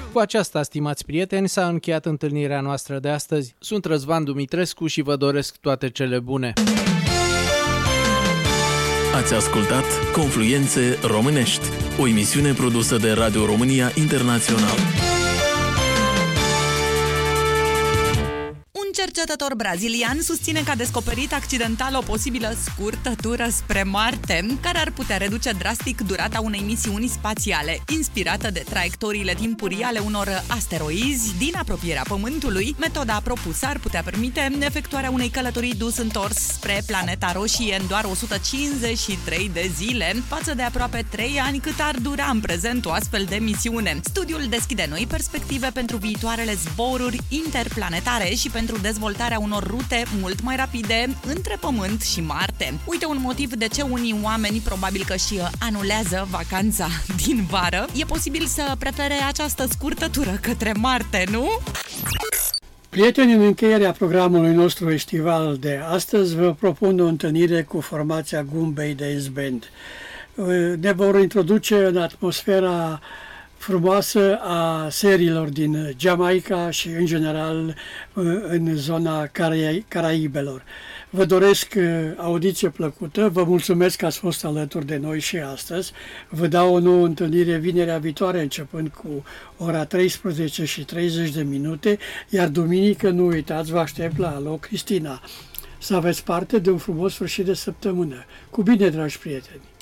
Cu aceasta, stimați prieteni, s-a încheiat întâlnirea noastră de astăzi. Sunt Răzvan Dumitrescu și vă doresc toate cele bune. Ați ascultat Confluențe Românești, o emisiune produsă de Radio România Internațional. Un cercetător brazilian susține că a descoperit accidental o posibilă scurtătură spre Marte, care ar putea reduce drastic durata unei misiuni spațiale. Inspirată de traiectoriile timpurii ale unor asteroizi din apropierea Pământului, metoda propusă ar putea permite efectuarea unei călătorii dus-întors spre planeta roșie în doar 153 de zile, față de aproape 3 ani cât ar dura în prezent o astfel de misiune. Studiul deschide noi perspective pentru viitoarele zboruri interplanetare și pentru dezvoltarea unor rute mult mai rapide între Pământ și Marte. Uite un motiv de ce unii oameni probabil că și anulează vacanța din vară. E posibil să prefere această scurtătură către Marte, nu? Prieteni, în încheierea programului nostru estival de astăzi vă propun o întâlnire cu formația Goombay Dance Band. Ne vor introduce în atmosfera frumoasă a serilor din Jamaica și, în general, în zona Caraibelor. Vă doresc audiție plăcută, vă mulțumesc că ați fost alături de noi și astăzi. Vă dau o nouă întâlnire vinerea viitoare, începând cu ora 13:30, iar duminică, nu uitați, vă aștept la Alo Cristina. Să aveți parte de un frumos sfârșit de săptămână. Cu bine, dragi prieteni!